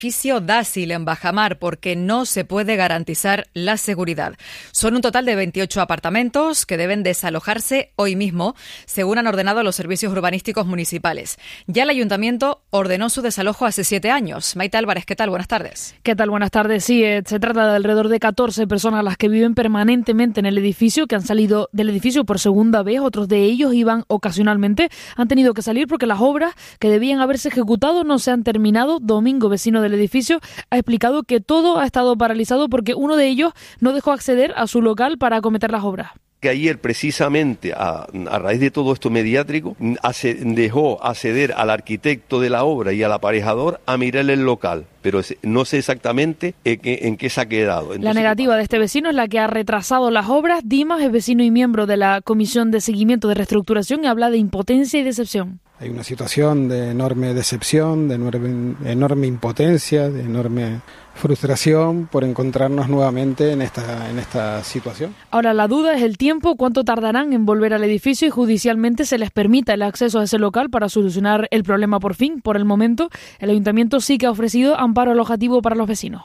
edificio Dásil en Bajamar porque no se puede garantizar la seguridad. Son un total de 28 apartamentos que deben desalojarse hoy mismo, según han ordenado los servicios urbanísticos municipales. Ya el ayuntamiento ordenó su desalojo hace 7 años. Maite Álvarez, ¿qué tal? Buenas tardes. ¿Qué tal? Buenas tardes. Sí, se trata de alrededor de 14 personas las que viven permanentemente en el edificio, que han salido del edificio por segunda vez. Otros de ellos iban ocasionalmente. Han tenido que salir porque las obras que debían haberse ejecutado no se han terminado. Domingo, vecino del edificio, ha explicado que todo ha estado paralizado porque uno de ellos no dejó acceder a su local para acometer las obras. Que ayer, precisamente, a raíz de todo esto mediático, dejó acceder al arquitecto de la obra y al aparejador a mirar el local, pero no sé exactamente en qué se ha quedado. Entonces, la negativa de este vecino es la que ha retrasado las obras. Dimas es vecino y miembro de la Comisión de Seguimiento de Reestructuración y habla de impotencia y decepción. Hay una situación de enorme decepción, de enorme impotencia, de enorme frustración por encontrarnos nuevamente en esta situación. Ahora la duda es el tiempo, cuánto tardarán en volver al edificio y judicialmente se les permita el acceso a ese local para solucionar el problema por fin. Por el momento, el ayuntamiento sí que ha ofrecido amparo alojativo para los vecinos.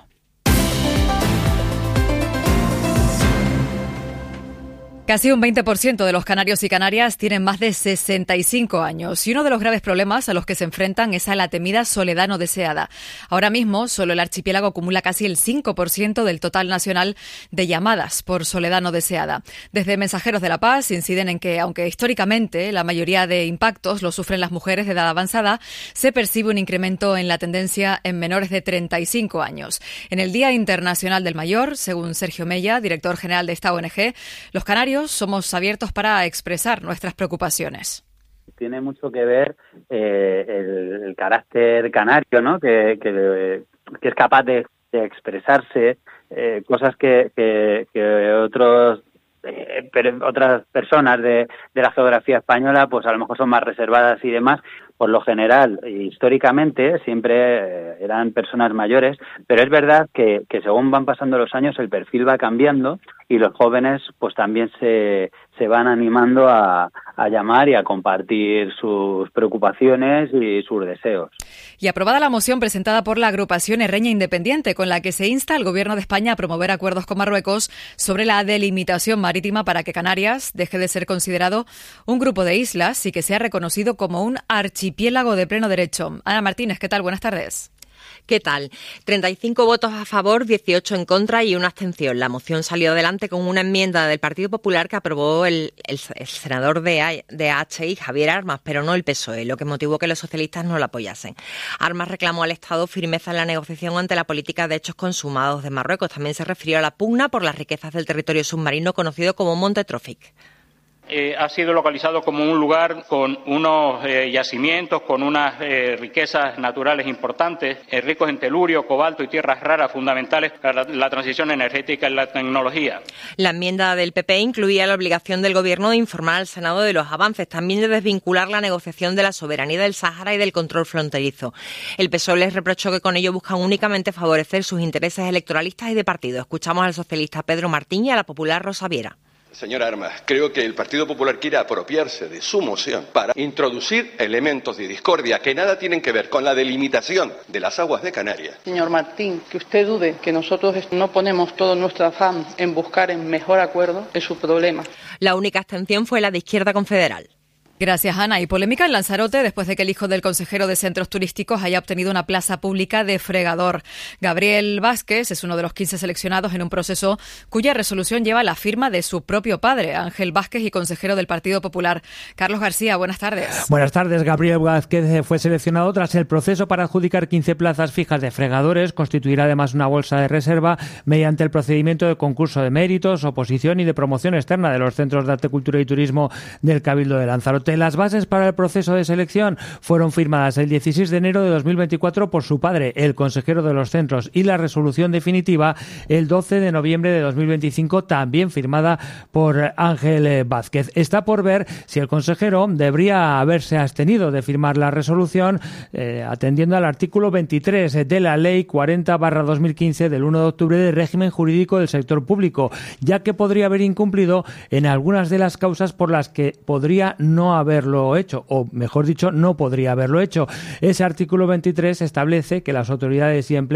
Casi un 20% de los canarios y canarias tienen más de 65 años y uno de los graves problemas a los que se enfrentan es a la temida soledad no deseada. Ahora mismo, solo el archipiélago acumula casi el 5% del total nacional de llamadas por soledad no deseada. Desde Mensajeros de la Paz inciden en que, aunque históricamente la mayoría de impactos los sufren las mujeres de edad avanzada, se percibe un incremento en la tendencia en menores de 35 años. En el Día Internacional del Mayor, según Sergio Mella, director general de esta ONG, los canarios somos abiertos para expresar nuestras preocupaciones. Tiene mucho que ver el carácter canario, ¿no? Que es capaz de expresarse cosas que otras personas de la geografía española pues a lo mejor son más reservadas y demás. Por lo general, históricamente, siempre eran personas mayores, pero es verdad que según van pasando los años el perfil va cambiando y los jóvenes pues también se van animando a llamar y a compartir sus preocupaciones y sus deseos. Y aprobada la moción presentada por la agrupación Erreña Independiente, con la que se insta al Gobierno de España a promover acuerdos con Marruecos sobre la delimitación marítima para que Canarias deje de ser considerado un grupo de islas y que sea reconocido como un archipiélago de pleno derecho. Ana Martínez, ¿qué tal? Buenas tardes. ¿Qué tal? 35 votos a favor, 18 en contra y una abstención. La moción salió adelante con una enmienda del Partido Popular que aprobó el senador de HI, Javier Armas, pero no el PSOE, lo que motivó que los socialistas no la apoyasen. Armas reclamó al Estado firmeza en la negociación ante la política de hechos consumados de Marruecos. También se refirió a la pugna por las riquezas del territorio submarino conocido como Monte Trófic. Ha sido localizado como un lugar con unos yacimientos, con unas riquezas naturales importantes, ricos en telurio, cobalto y tierras raras fundamentales para la transición energética y la tecnología. La enmienda del PP incluía la obligación del Gobierno de informar al Senado de los avances, también de desvincular la negociación de la soberanía del Sáhara y del control fronterizo. El PSOE les reprochó que con ello buscan únicamente favorecer sus intereses electoralistas y de partido. Escuchamos al socialista Pedro Martín y a la popular Rosa Viera. Señora Armas, creo que el Partido Popular quiere apropiarse de su moción para introducir elementos de discordia que nada tienen que ver con la delimitación de las aguas de Canarias. Señor Martín, que usted dude que nosotros no ponemos todo nuestro afán en buscar el mejor acuerdo es su problema. La única abstención fue la de Izquierda Confederal. Gracias, Ana. Y polémica en Lanzarote después de que el hijo del consejero de Centros Turísticos haya obtenido una plaza pública de fregador. Gabriel Vázquez es uno de los 15 seleccionados en un proceso cuya resolución lleva la firma de su propio padre, Ángel Vázquez, y consejero del Partido Popular. Carlos García, buenas tardes. Buenas tardes. Gabriel Vázquez fue seleccionado tras el proceso para adjudicar 15 plazas fijas de fregadores, constituir además una bolsa de reserva mediante el procedimiento de concurso de méritos, oposición y de promoción externa de los centros de arte, cultura y turismo del Cabildo de Lanzarote. Las bases para el proceso de selección fueron firmadas el 16 de enero de 2024 por su padre, el consejero de los centros, y la resolución definitiva el 12 de noviembre de 2025, también firmada por Ángel Vázquez. Está por ver si el consejero debería haberse abstenido de firmar la resolución, atendiendo al artículo 23 de la Ley 40/2015 del 1 de octubre de régimen jurídico del sector público, ya que podría haber incumplido en algunas de las causas por las que podría no no haberlo hecho, o mejor dicho, no podría haberlo hecho. Ese artículo 23 establece que las autoridades y